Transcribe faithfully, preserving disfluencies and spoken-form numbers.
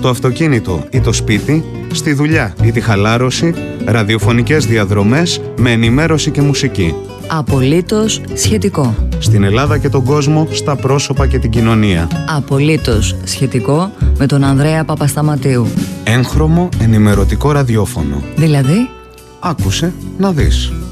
Στο αυτοκίνητο ή το σπίτι, στη δουλειά ή τη χαλάρωση, ραδιοφωνικές διαδρομές με ενημέρωση και μουσική. Απολύτως σχετικό. Στην Ελλάδα και τον κόσμο, στα πρόσωπα και την κοινωνία. Απολύτως σχετικό με τον Ανδρέα Παπασταματίου. Έγχρωμο ενημερωτικό ραδιόφωνο. Δηλαδή? Άκουσε να δεις.